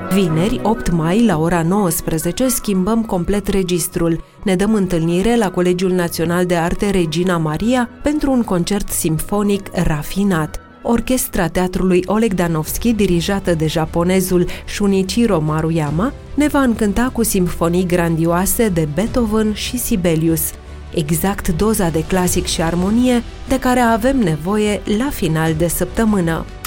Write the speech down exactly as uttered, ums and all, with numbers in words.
Vineri, opt mai, la ora nouăsprezece, schimbăm complet registrul. Ne dăm întâlnire la Colegiul Național de Arte Regina Maria pentru un concert simfonic rafinat. Orchestra Teatrului Oleg Danovski, dirijată de japonezul Shunichiro Maruyama, ne va încânta cu simfonii grandioase de Beethoven și Sibelius. Exact doza de clasic și armonie de care avem nevoie la final de săptămână.